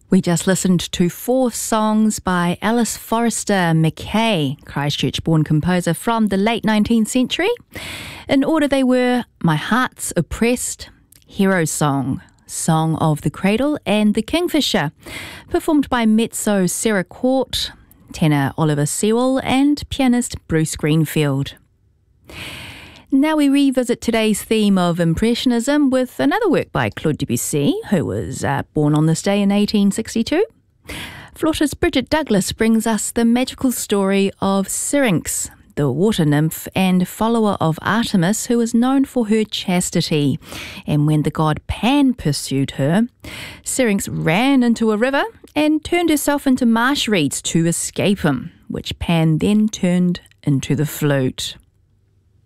We just listened to 4 songs by Alice Forrester Mackay, Christchurch-born composer from the late 19th century. In order they were My Heart's Oppressed, Hero Song, Song of the Cradle and The Kingfisher, performed by mezzo Sarah Court, tenor Oliver Sewell and pianist Bruce Greenfield. Now we revisit today's theme of Impressionism with another work by Claude Debussy, who was born on this day in 1862. Flautist Bridget Douglas brings us the magical story of Syrinx, the water nymph and follower of Artemis, who is known for her chastity. And when the god Pan pursued her, Syrinx ran into a river and turned herself into marsh reeds to escape him, which Pan then turned into the flute.